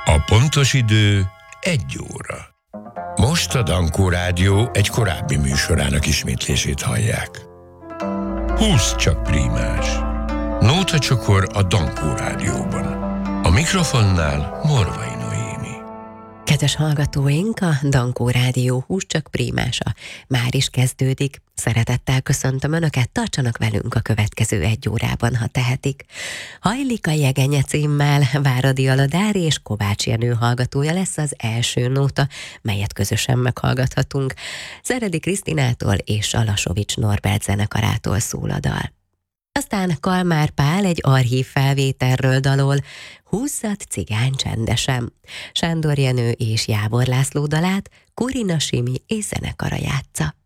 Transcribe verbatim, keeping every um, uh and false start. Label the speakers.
Speaker 1: A pontos idő egy óra. Most a Dankó Rádió egy korábbi műsorának ismétlését hallják. húsz csak prímás. Nóta csokor a Dankó Rádióban. A mikrofonnál Morvai Noémi.
Speaker 2: Kedves hallgatóink, a Dankó Rádió húsz csak prímása már is kezdődik. Szeretettel köszöntöm Önöket, tartsanak velünk a következő egy órában, ha tehetik. Hajlik a jegenye címmel Váradi Aladár és Kovács Jenő hallgatója lesz az első nóta, melyet közösen meghallgathatunk. Szeredi Krisztinától és a Lasovics Norbert zenekarától szól a dal. Aztán Kalmár Pál egy archív felvételről dalol, Húzzat cigány csendesen. Sándor Jenő és Jávor László dalát Korina Simi és zenekara játsza.